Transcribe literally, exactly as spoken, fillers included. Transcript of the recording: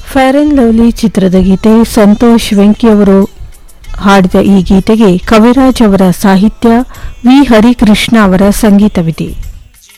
Fair and lovely ಚಿತ್ರದ ಗೀತೆ ಸಂತೋಷ್ ವೆಂಕಿ ಅವರು ಹಾಡಿದ ಈ ಗೀತೆಗೆ ಕವಿರಾಜ್ ಅವರ ಸಾಹಿತ್ಯ, ವಿ ಹರಿಕೃಷ್ಣ ಅವರ ಸಂಗೀತವಿದೆ.